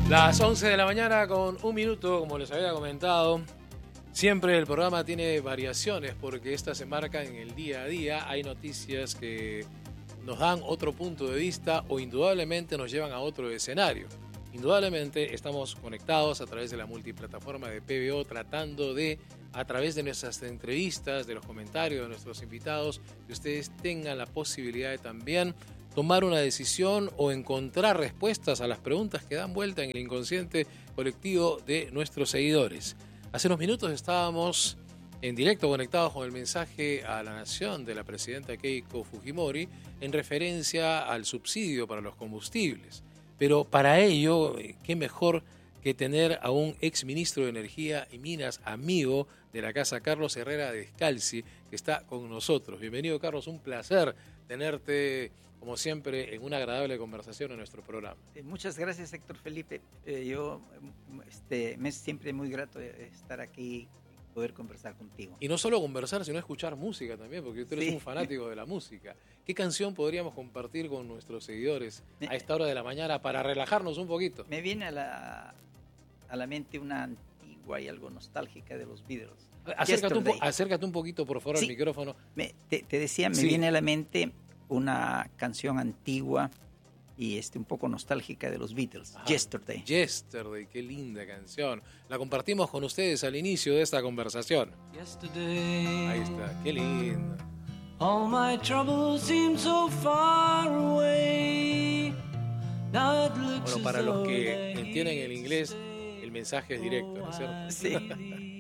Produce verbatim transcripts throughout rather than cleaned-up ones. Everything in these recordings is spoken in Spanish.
Las once de la mañana con un minuto, como les había comentado. Siempre el programa tiene variaciones porque estas se marcan en el día a día. Hay noticias que nos dan otro punto de vista o indudablemente nos llevan a otro escenario. Indudablemente estamos conectados a través de la multiplataforma de P B O tratando de, a través de nuestras entrevistas, de los comentarios de nuestros invitados, que ustedes tengan la posibilidad de también tomar una decisión o encontrar respuestas a las preguntas que dan vuelta en el inconsciente colectivo de nuestros seguidores. Hace unos minutos estábamos en directo conectados con el mensaje a la nación de la presidenta Keiko Fujimori en referencia al subsidio para los combustibles. Pero para ello, qué mejor que tener a un exministro de Energía y Minas, amigo de la casa, Carlos Herrera Descalzi, que está con nosotros. Bienvenido, Carlos, un placer tenerte, como siempre, en una agradable conversación en nuestro programa. Eh, muchas gracias, Héctor Felipe. Eh, yo este, me es siempre muy grato estar aquí y poder conversar contigo. Y no solo conversar, sino escuchar música también, porque tú eres Sí. un fanático de la música. ¿Qué canción podríamos compartir con nuestros seguidores Me, a esta hora de la mañana para relajarnos un poquito? Me viene a la, a la mente una antigua y algo nostálgica de los Beatles. Acércate un, po acércate un poquito, por favor, sí. al micrófono. Me, te, te decía, me sí. viene a la mente una canción antigua y este un poco nostálgica de los Beatles, Ajá. Yesterday. Yesterday, qué linda canción. La compartimos con ustedes al inicio de esta conversación. Yesterday, ahí está, qué linda. All my troubles seem so far away. Now it looks bueno, para los que entienden el inglés, el mensaje es directo, ¿no es cierto? Sí.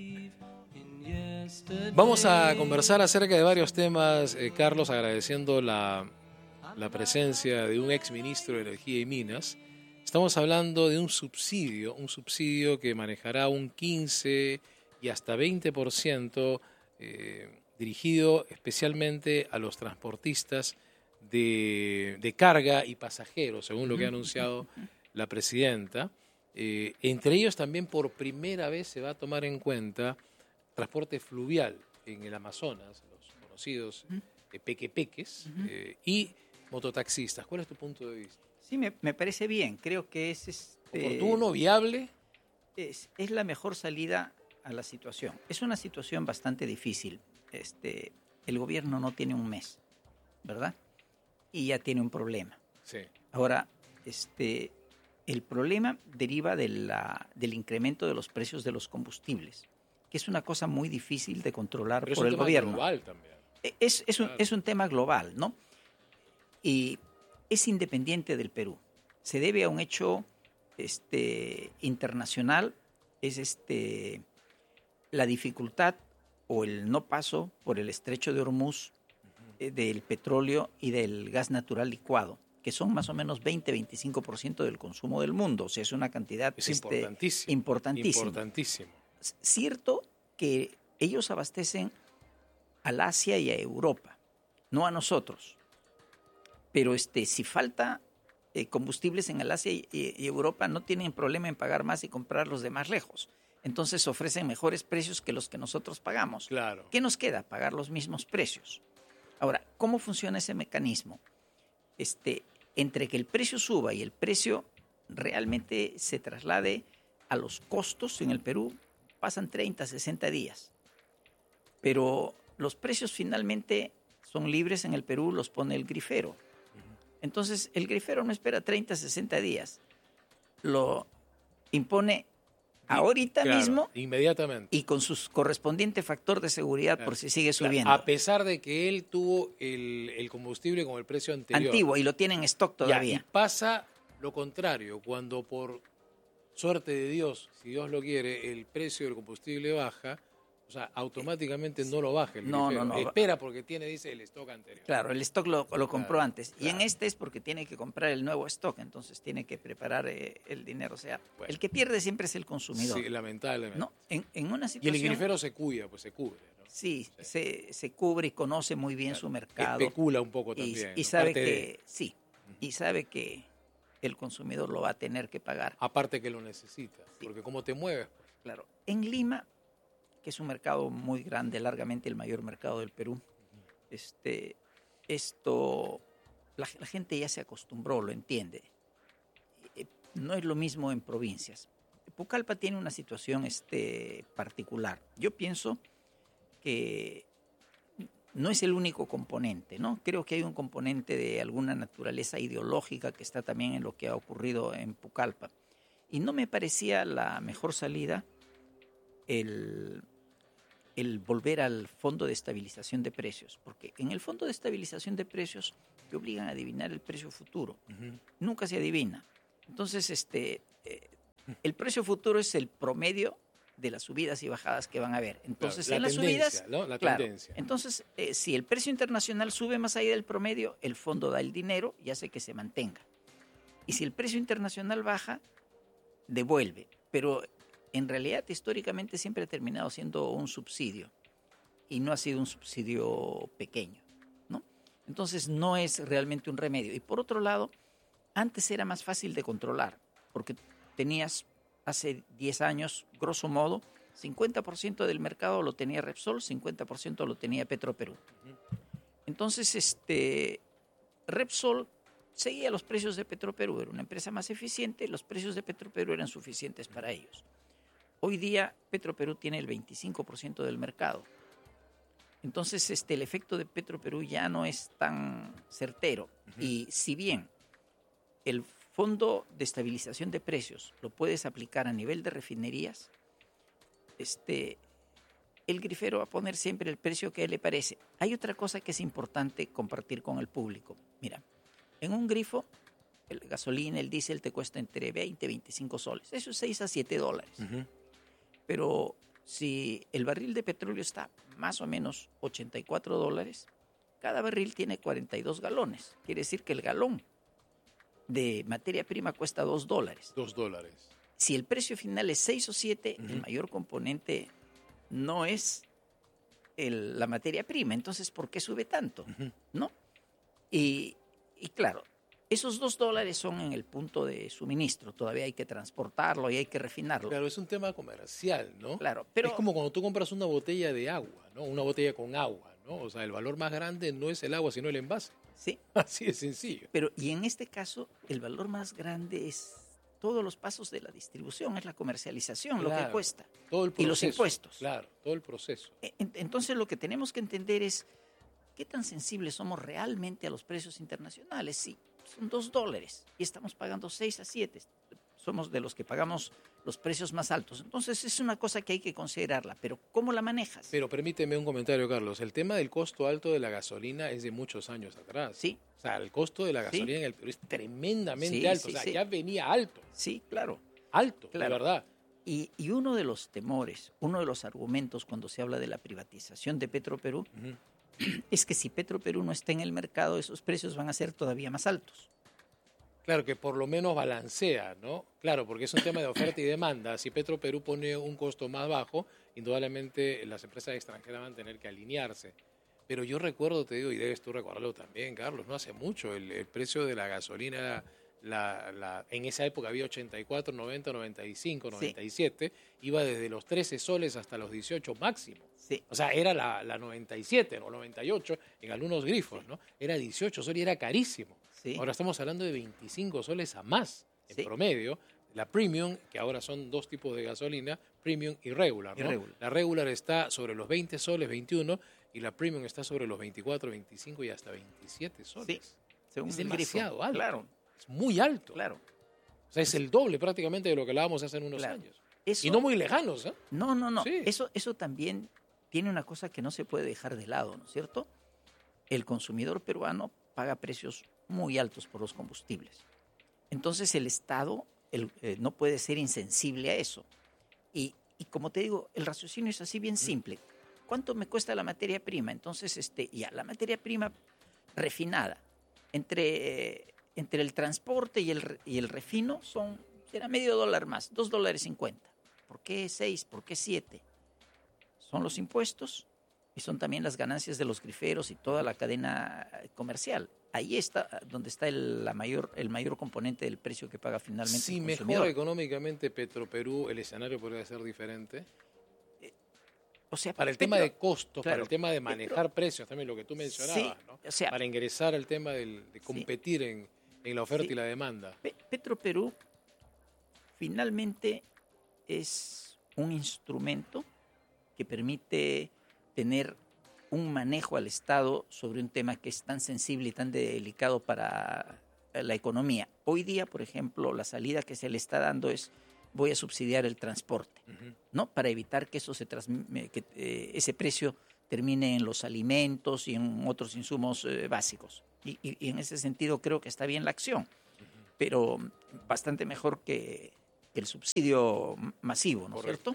Vamos a conversar acerca de varios temas, eh, Carlos, agradeciendo la, la presencia de un ex ministro de Energía y Minas. Estamos hablando de un subsidio, un subsidio que manejará un quince y hasta veinte por ciento eh, dirigido especialmente a los transportistas de, de carga y pasajeros, según lo que ha anunciado la presidenta. Eh, entre ellos también por primera vez se va a tomar en cuenta transporte fluvial en el Amazonas, los conocidos eh, pequepeques, uh-huh. eh, y mototaxistas. ¿Cuál es tu punto de vista? Sí, me, me parece bien. Creo que es... Este, ¿Oportuno, viable? Es, es la mejor salida a la situación. Es una situación bastante difícil. Este, el gobierno no tiene un mes, ¿verdad? Y ya tiene un problema. Sí. Ahora, este, el problema deriva de la, del incremento de los precios de los combustibles, que es una cosa muy difícil de controlar Pero por el gobierno. Es un tema global también. Es, es, claro. un, es un tema global, ¿no? Y es independiente del Perú. Se debe a un hecho este, internacional, es este, la dificultad o el no paso por el estrecho de Hormuz uh-huh. eh, del petróleo y del gas natural licuado, que son más o menos veinte a veinticinco por ciento del consumo del mundo. O sea, es una cantidad es este, importantísimo, importantísima. Importantísimo. Cierto que ellos abastecen al Asia y a Europa, no a nosotros. Pero este, si falta eh, combustibles en el Asia y, y Europa, no tienen problema en pagar más y comprarlos de más lejos. Entonces ofrecen mejores precios que los que nosotros pagamos. Claro. ¿Qué nos queda? Pagar los mismos precios. Ahora, ¿cómo funciona ese mecanismo? Este, entre que el precio suba y el precio realmente se traslade a los costos en el Perú, pasan treinta, sesenta días. Pero los precios finalmente son libres en el Perú, los pone el grifero. Entonces, el grifero no espera treinta, sesenta días. Lo impone ahorita claro, mismo. Inmediatamente. Y con su correspondiente factor de seguridad claro. por si sigue subiendo. A pesar de que él tuvo el, el combustible con el precio anterior. Antiguo, y lo tiene en stock todavía. Ya, y pasa lo contrario, cuando por suerte de Dios, si Dios lo quiere, el precio del combustible baja, o sea, automáticamente no lo baja el no, grifero. no, no. Espera porque tiene, dice, el stock anterior. Claro, el stock lo, lo compró claro, antes. Claro. Y en este es porque tiene que comprar el nuevo stock, entonces tiene que preparar eh, el dinero. O sea, bueno. el que pierde siempre es el consumidor. Sí, lamentablemente. No, en, en una situación... Y el grifero se cuida, pues se cubre, ¿no? Sí, sí. Se, se cubre y conoce muy bien claro. su mercado. Especula un poco y, también. Y ¿no? sabe Parte que... de... Sí, y sabe que el consumidor lo va a tener que pagar. Aparte que lo necesita, sí. porque cómo te mueves. Pues. Claro. En Lima, que es un mercado muy grande, largamente el mayor mercado del Perú, uh-huh. este, esto, la, la gente ya se acostumbró, lo entiende. no es lo mismo en provincias. Pucallpa tiene una situación este, particular. Yo pienso que no es el único componente, ¿no? Creo que hay un componente de alguna naturaleza ideológica que está también en lo que ha ocurrido en Pucallpa. Y no me parecía la mejor salida el, el volver al Fondo de Estabilización de Precios, porque en el Fondo de Estabilización de Precios te obligan a adivinar el precio futuro. Uh-huh. Nunca se adivina. Entonces, este, eh, el precio futuro es el promedio de las subidas y bajadas que van a haber. Entonces, claro, en las subidas, ¿no? La claro, tendencia. Entonces, eh, si el precio internacional sube más allá del promedio, el fondo da el dinero y hace que se mantenga. Y si el precio internacional baja, devuelve. Pero en realidad, históricamente, siempre ha terminado siendo un subsidio. Y no ha sido un subsidio pequeño, ¿no? Entonces, no es realmente un remedio. Y por otro lado, antes era más fácil de controlar, porque tenías hace diez años, grosso modo, cincuenta por ciento del mercado lo tenía Repsol, cincuenta por ciento lo tenía Petroperú. Entonces, este, Repsol seguía los precios de Petroperú, era una empresa más eficiente, los precios de Petroperú eran suficientes para ellos. Hoy día, Petroperú tiene el veinticinco por ciento del mercado. Entonces, este, el efecto de Petroperú ya no es tan certero. Uh-huh. Y si bien el Fondo de Estabilización de Precios lo puedes aplicar a nivel de refinerías, este, el grifero va a poner siempre el precio que a él le parece. Hay otra cosa que es importante compartir con el público. Mira, en un grifo, el gasolina, el diésel te cuesta entre veinte y veinticinco soles. Eso es seis a siete dólares. Uh-huh. Pero si el barril de petróleo está más o menos ochenta y cuatro dólares, cada barril tiene cuarenta y dos galones. Quiere decir que el galón de materia prima cuesta dos dólares. Dos dólares. Si el precio final es seis o siete, uh-huh, el mayor componente no es el, la materia prima. Entonces, ¿por qué sube tanto? Uh-huh. ¿No? Y, y claro, esos dos dólares son en el punto de suministro. Todavía hay que transportarlo y hay que refinarlo. Claro, es un tema comercial, ¿no? Claro, pero... Es como cuando tú compras una botella de agua, ¿no? Una botella con agua, ¿no? O sea, el valor más grande no es el agua, sino el envase. Sí. Así de sencillo. Pero, y en este caso, el valor más grande es todos los pasos de la distribución, es la comercialización, claro, lo que cuesta. Todo el proceso. Y los impuestos. Claro, todo el proceso. Entonces, lo que tenemos que entender es qué tan sensibles somos realmente a los precios internacionales. Sí, son dos dólares y estamos pagando seis a siete. Somos de los que pagamos los precios más altos. Entonces, es una cosa que hay que considerarla. Pero, ¿cómo la manejas? Pero permíteme un comentario, Carlos. El tema del costo alto de la gasolina es de muchos años atrás. Sí. O sea, el costo de la gasolina, sí, en el Perú es tremendamente, sí, alto. Sí, o sea, sí. ya venía alto. Sí, claro. Alto, claro. de verdad. Y, y uno de los temores, uno de los argumentos cuando se habla de la privatización de Petroperú, uh-huh, es que si Petroperú no está en el mercado, esos precios van a ser todavía más altos. Claro, que por lo menos balancea, ¿no? Claro, porque es un tema de oferta y demanda. Si Petroperú pone un costo más bajo, indudablemente las empresas extranjeras van a tener que alinearse. Pero yo recuerdo, te digo, y debes tú recordarlo también, Carlos, no hace mucho, el, el precio de la gasolina, la, la, en esa época había ochenta y cuatro, noventa, noventa y cinco, noventa y siete, sí, iba desde los trece soles hasta los dieciocho máximo. Sí. O sea, era la, la noventa y siete o noventa y ocho en algunos grifos, ¿no? Era dieciocho soles y era carísimo. Sí. Ahora estamos hablando de veinticinco soles a más en sí, promedio. La premium, que ahora son dos tipos de gasolina, premium y regular, ¿no? Irregular. La regular está sobre los veinte soles, veintiuno, y la premium está sobre los veinticuatro, veinticinco y hasta veintisiete soles. Sí. Según es demasiado alto. Claro. Es muy alto. Claro. O sea, es el doble prácticamente de lo que hablábamos hace unos claro. años. Eso, y no muy lejanos, ¿eh? No, no, no. Sí. Eso, eso también tiene una cosa que no se puede dejar de lado, ¿no es cierto? El consumidor peruano paga precios muy altos por los combustibles. Entonces el Estado el, eh, no puede ser insensible a eso. Y, y como te digo, el raciocinio es así bien simple. ¿Cuánto me cuesta la materia prima? Entonces, este, ya, la materia prima refinada, entre, eh, entre el transporte y el, y el refino, son, será medio dólar más, dos dólares cincuenta. ¿Por qué seis? ¿Por qué siete? Son los impuestos y son también las ganancias de los griferos y toda la cadena comercial. Ahí está donde está el, la mayor, el mayor componente del precio que paga finalmente si el consumidor. Si mejora económicamente Petroperú, ¿el escenario podría ser diferente? Eh, o sea, para el Petro, tema de costos, claro, para el tema de manejar Petro, precios, también lo que tú mencionabas, sí, ¿no? O sea, para ingresar al tema del, de competir sí. en, en la oferta sí. y la demanda. Pe- Petroperú finalmente es un instrumento que permite tener un manejo al Estado sobre un tema que es tan sensible y tan delicado para la economía. Hoy día, por ejemplo, la salida que se le está dando es voy a subsidiar el transporte, uh-huh. ¿no? Para evitar que eso se transm- que eh, ese precio termine en los alimentos y en otros insumos eh, básicos. Y, y, y en ese sentido creo que está bien la acción, uh-huh. pero bastante mejor que, que el subsidio masivo, ¿no es cierto?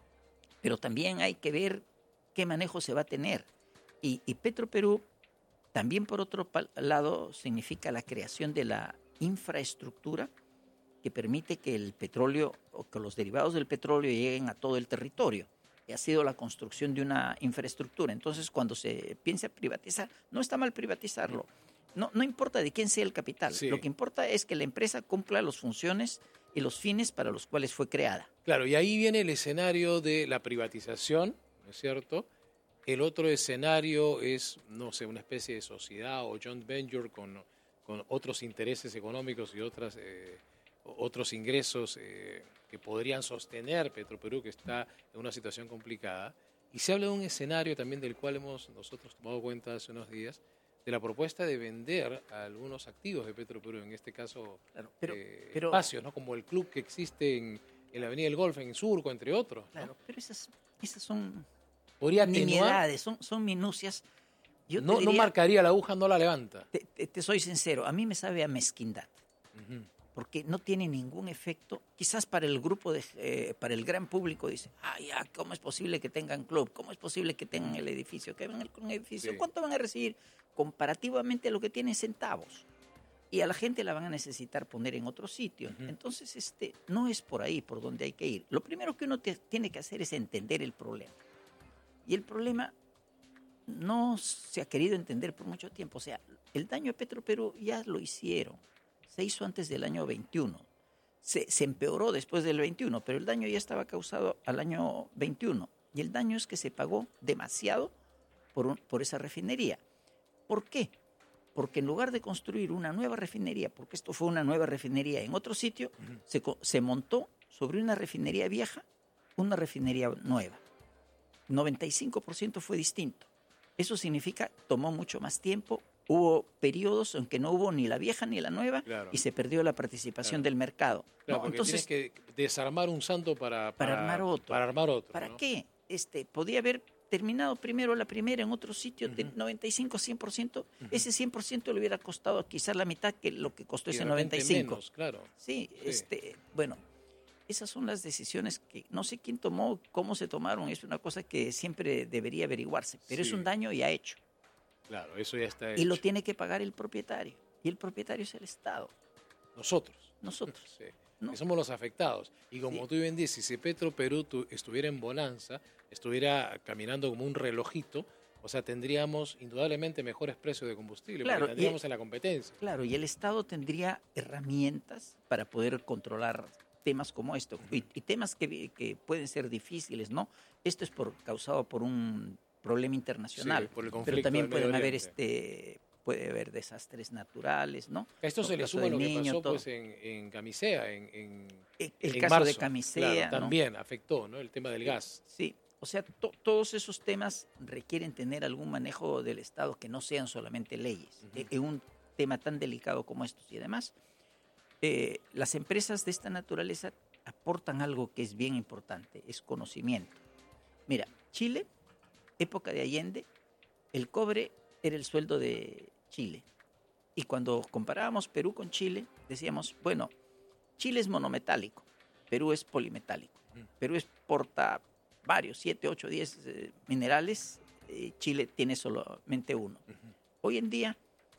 Pero también hay que ver qué manejo se va a tener. Y, y Petroperú también, por otro lado, significa la creación de la infraestructura que permite que el petróleo o que los derivados del petróleo lleguen a todo el territorio. Y ha sido la construcción de una infraestructura. Entonces, cuando se piensa privatizar, no está mal privatizarlo. No, no importa de quién sea el capital. Sí. Lo que importa es que la empresa cumpla las funciones y los fines para los cuales fue creada. Claro, y ahí viene el escenario de la privatización, ¿no es cierto? El otro escenario es, no sé, una especie de sociedad o joint venture con, con otros intereses económicos y otras, eh, otros ingresos eh, que podrían sostener Petroperú, que está en una situación complicada. Y se habla de un escenario también del cual hemos nosotros tomado cuenta hace unos días, de la propuesta de vender algunos activos de Petroperú, en este caso claro, pero, eh, pero, espacios, ¿no? Como el club que existe en, en la Avenida del Golf, en Surco, entre otros. Claro, ¿no? pero esas, esas son ¿Podría nimiedades, son, son minucias. Yo no, te diría, no marcaría la aguja, no la levanta. Te, te, te soy sincero, a mí me sabe a mezquindad, uh-huh. porque no tiene ningún efecto. Quizás para el grupo, de, eh, para el gran público dice, ah, ya, ¿cómo es posible que tengan club? ¿Cómo es posible que tengan el edificio? ¿Que vengan con el edificio? Sí. ¿Cuánto van a recibir comparativamente a lo que tienen centavos? Y a la gente la van a necesitar poner en otro sitio. Uh-huh. Entonces, este, no es por ahí por donde hay que ir. Lo primero que uno te, tiene que hacer es entender el problema. Y el problema no se ha querido entender por mucho tiempo. O sea, el daño a Petroperú ya lo hicieron. Se hizo antes del año veintiuno. Se, se empeoró después del veintiuno, pero el daño ya estaba causado al año veintiuno. Y el daño es que se pagó demasiado por, un, por esa refinería. ¿Por qué? Porque en lugar de construir una nueva refinería, porque esto fue una nueva refinería en otro sitio, uh-huh. se, se montó sobre una refinería vieja una refinería nueva. noventa y cinco por ciento fue distinto. Eso significa tomó mucho más tiempo, hubo periodos en que no hubo ni la vieja ni la nueva, claro. y se perdió la participación claro. del mercado. Claro, ¿no? porque Entonces tienes que desarmar un santo para, para, para armar otro. Para, armar otro, ¿Para ¿no? qué? Este, podía haber terminado primero la primera en otro sitio uh-huh. de noventa y cinco a cien por ciento. Uh-huh. Ese cien por ciento le hubiera costado quizás la mitad que lo que costó y ese noventa y cinco por ciento. Menos, claro. Sí, sí, este, bueno... Esas son las decisiones que no sé quién tomó, cómo se tomaron. Es una cosa que siempre debería averiguarse, pero sí. es un daño ya hecho. Claro, eso ya está hecho. Y lo tiene que pagar el propietario. Y el propietario es el Estado. Nosotros. Nosotros. Sí. ¿No? Que somos los afectados. Y como sí. tú bien dices, si Petroperú estuviera en bonanza, estuviera caminando como un relojito, o sea, tendríamos indudablemente mejores precios de combustible, claro, porque tendríamos y, en la competencia. Claro, y el Estado tendría herramientas para poder controlar temas como esto, uh-huh. y, y temas que, que pueden ser difíciles, ¿no? Esto es por, causado por un problema internacional, sí, por el pero también pueden haber, Oriente. este, puede haber desastres naturales, ¿no? Esto no, se le suma lo que niño, pasó todo. pues, en, en Camisea, en, en El, el en caso marzo. de Camisea, Claro, ¿no? también afectó, ¿no? El tema del gas. Sí, o sea, to, todos esos temas requieren tener algún manejo del Estado que no sean solamente leyes, uh-huh. en un tema tan delicado como estos. Y además, eh, las empresas de esta naturaleza aportan algo que es bien importante, es conocimiento. Mira, Chile, época de Allende, el cobre era el sueldo de Chile. Y cuando comparábamos Perú con Chile, decíamos, bueno, Chile es monometálico, Perú es polimetálico. Perú exporta varios, siete, ocho, diez eh, minerales, eh, Chile tiene solamente uno. Uh-huh. Hoy en día,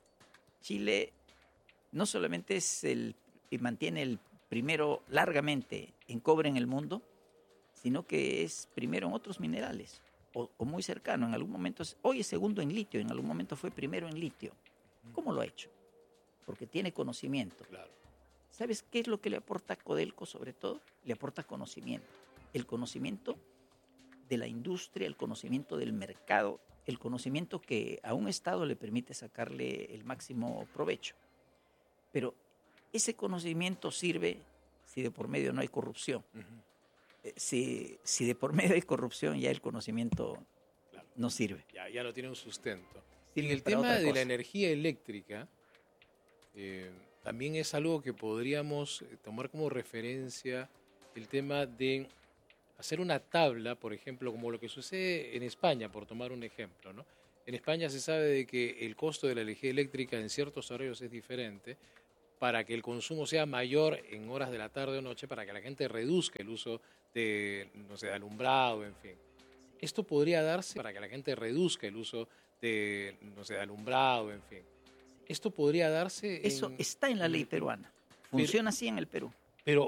Chile no solamente es el y mantiene el primero largamente en cobre en el mundo, sino que es primero en otros minerales, o, o muy cercano. En algún momento, hoy es segundo en litio, en algún momento fue primero en litio. ¿Cómo lo ha hecho? Porque tiene conocimiento. Claro. ¿Sabes qué es lo que le aporta Codelco sobre todo? Le aporta conocimiento. El conocimiento de la industria, el conocimiento del mercado, el conocimiento que a un Estado le permite sacarle el máximo provecho. Pero ese conocimiento sirve si de por medio no hay corrupción. Ujú. Eh, Si, si de por medio hay corrupción, ya el conocimiento Claro. no sirve. Ya, ya no tiene un sustento. Sirve En el para tema otra de cosa. la energía eléctrica, eh, también es algo que podríamos eh, tomar como referencia el tema de hacer una tabla, por ejemplo, como lo que sucede en España, por tomar un ejemplo, ¿no? En España se sabe de que el costo de la energía eléctrica en ciertos horarios es diferente para que el consumo sea mayor en horas de la tarde o noche, para que la gente reduzca el uso de, no sé, de alumbrado, en fin. Esto podría darse para que la gente reduzca el uso de, no sé, de alumbrado, en fin. Esto podría darse Eso en, está en la en ley el Perú. peruana. Funciona así en el Perú.